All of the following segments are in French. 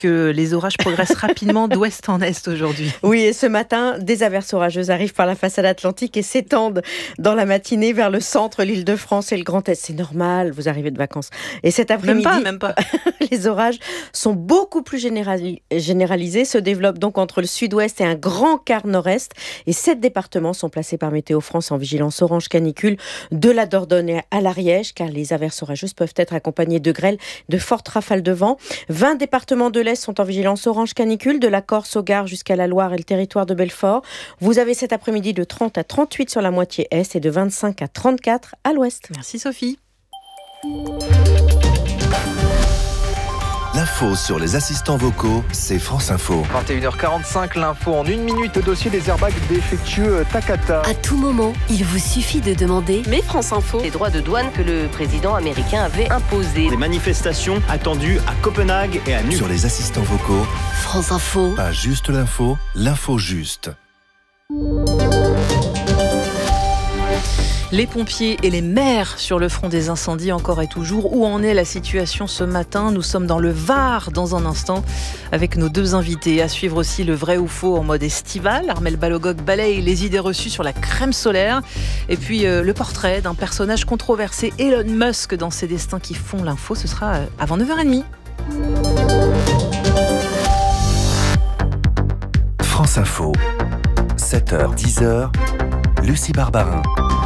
que les orages progressent rapidement d'ouest en est aujourd'hui. Oui, et ce matin, des averses orageuses arrivent par la façade atlantique et s'étendent dans la matinée vers le centre, l'Île-de-France et le Grand Est. C'est normal, vous arrivez de vacances. Et cet après-midi, Même pas. les orages sont beaucoup plus généralisés, se développent donc entre le sud-ouest et un grand quart nord-est. Et 7 départements sont placés par Météo France en vigilance orange canicule, de la Dordogne à l'Ariège, car les averses orageuses peuvent être accompagnées de grêle, de fortes rafales de vent. 20 départements de l'Est sont en vigilance orange canicule, de la Corse au Gard jusqu'à la Loire et le territoire de Belfort. Vous avez cet après-midi de 30 à 38 sur la moitié Est et de 25 à 34 à l'Ouest. Merci Sophie. L'info sur les assistants vocaux, c'est France Info. 21h45, l'info en 1 minute, le dossier des airbags défectueux Takata. À tout moment, il vous suffit de demander. Mais France Info, les droits de douane que le président américain avait imposés. Des manifestations attendues à Copenhague et à Nuuk. Sur les assistants vocaux, France Info. pas juste l'info, l'info juste. Les pompiers et les maires sur le front des incendies encore et toujours. Où en est la situation ce matin ? Nous sommes dans le Var dans un instant avec nos 2 invités. À suivre aussi le vrai ou faux en mode estival. Armelle Balogog balaye les idées reçues sur la crème solaire. Et puis le portrait d'un personnage controversé, Elon Musk, dans ses destins qui font l'info. Ce sera avant 9h30. France Info, 7h, 10h, Lucie Barbarin.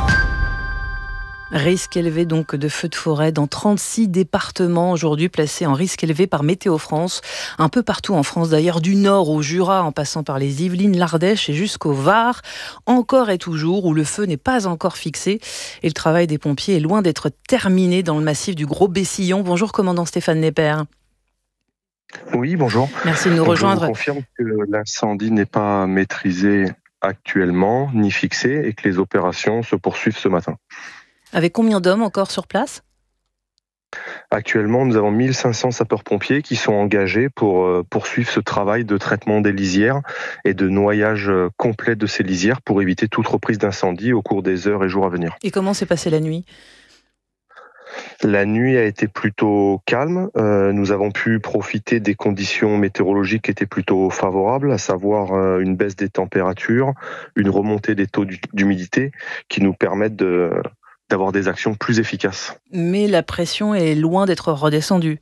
Risque élevé donc de feux de forêt dans 36 départements aujourd'hui placés en risque élevé par Météo France. Un peu partout en France d'ailleurs, du Nord au Jura en passant par les Yvelines, l'Ardèche et jusqu'au Var. Encore et toujours où le feu n'est pas encore fixé et le travail des pompiers est loin d'être terminé dans le massif du Gros Bessillon. Bonjour commandant Stéphane Nepper. Oui, bonjour. Merci de nous rejoindre. Je vous confirme que l'incendie n'est pas maîtrisé actuellement ni fixé et que les opérations se poursuivent ce matin. Avec combien d'hommes encore sur place ? Actuellement, nous avons 1500 sapeurs-pompiers qui sont engagés pour poursuivre ce travail de traitement des lisières et de noyage complet de ces lisières pour éviter toute reprise d'incendie au cours des heures et jours à venir. Et comment s'est passée la nuit ? La nuit a été plutôt calme. Nous avons pu profiter des conditions météorologiques qui étaient plutôt favorables, à savoir une baisse des températures, une remontée des taux d'humidité qui nous permettent d'avoir des actions plus efficaces. Mais la pression est loin d'être redescendue.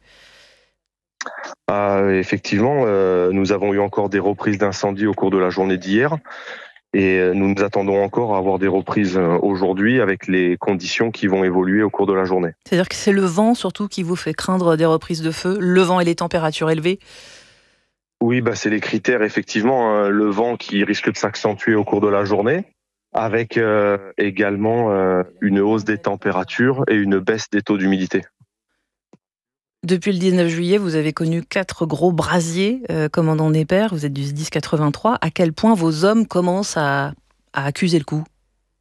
Effectivement, nous avons eu encore des reprises d'incendie au cours de la journée d'hier et nous nous attendons encore à avoir des reprises aujourd'hui avec les conditions qui vont évoluer au cours de la journée. C'est-à-dire que c'est le vent surtout qui vous fait craindre des reprises de feu, le vent et les températures élevées ? Oui, c'est les critères effectivement, le vent qui risque de s'accentuer au cours de la journée, avec également une hausse des températures et une baisse des taux d'humidité. Depuis le 19 juillet, vous avez connu 4 gros brasiers, commandant Nepper, vous êtes du SDIS 83. À quel point vos hommes commencent à accuser le coup ?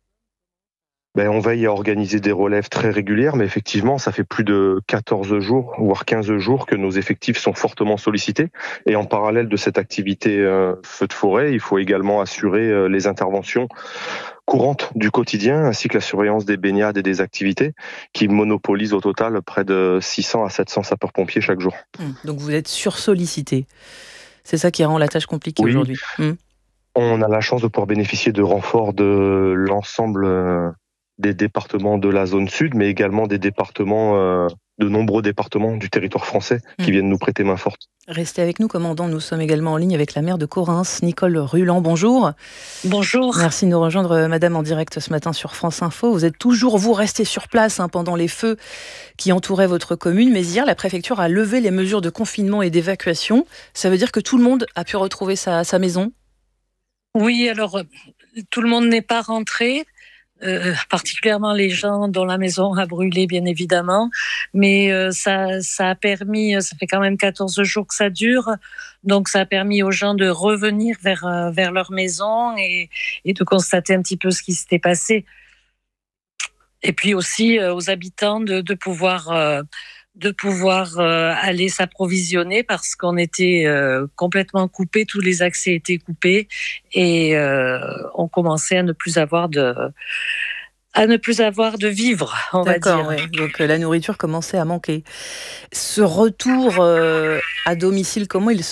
On veille à organiser des relèves très régulières, mais effectivement, ça fait plus de 14 jours, voire 15 jours que nos effectifs sont fortement sollicités. Et en parallèle de cette activité feu de forêt, il faut également assurer les interventions courantes du quotidien, ainsi que la surveillance des baignades et des activités, qui monopolisent au total près de 600 à 700 sapeurs-pompiers chaque jour. Donc vous êtes sursollicité. C'est ça qui rend la tâche compliquée aujourd'hui. On a la chance de pouvoir bénéficier de renforts de l'ensemble des départements de la zone sud, mais également des départements, de nombreux départements du territoire français qui viennent nous prêter main forte. Restez avec nous, commandant. Nous sommes également en ligne avec la maire de Correns, Nicole Ruland. Bonjour. Bonjour. Merci de nous rejoindre, madame, en direct ce matin sur France Info. Vous êtes toujours, vous, resté sur place pendant les feux qui entouraient votre commune. Mais hier, la préfecture a levé les mesures de confinement et d'évacuation. Ça veut dire que tout le monde a pu retrouver sa maison ? Oui, alors, tout le monde n'est pas rentré. Particulièrement les gens dont la maison a brûlé, bien évidemment. Mais ça a permis, ça fait quand même 14 jours que ça dure, donc ça a permis aux gens de revenir vers leur maison et de constater un petit peu ce qui s'était passé. Et puis aussi aux habitants de pouvoir aller s'approvisionner parce qu'on était complètement coupés, tous les accès étaient coupés et on commençait à ne plus avoir à ne plus avoir de vivres, on va dire. D'accord, ouais. Donc la nourriture commençait à manquer. Ce retour à domicile, comment il